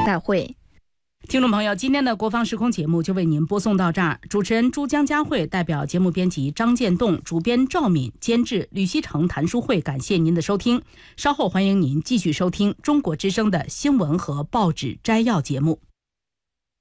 大会。 听众朋友，今天的国防时空节目就为您播送到这儿。主持人朱江佳慧代表节目编辑张建栋、主编赵敏、监制吕希成、谭淑慧，感谢您的收听。稍后欢迎您继续收听中国之声的新闻和报纸摘要节目。